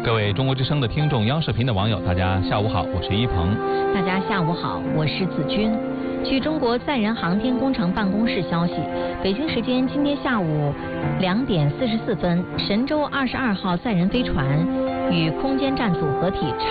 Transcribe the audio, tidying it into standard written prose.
各位中国之声的听众、央视频的网友，大家下午好，我是一鹏。 大家下午好，我是子君。据中国载人航天工程办公室消息，北京时间今天下午2点44分，神舟22号载人飞船与空间站组合体